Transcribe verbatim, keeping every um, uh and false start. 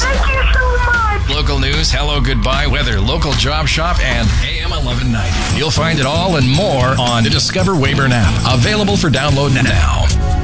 Thank you so much. Local news, hello, goodbye, weather, local job shop, and A M eleven ninety. You'll find it all and more on the Discover Weyburn app. Available for download now.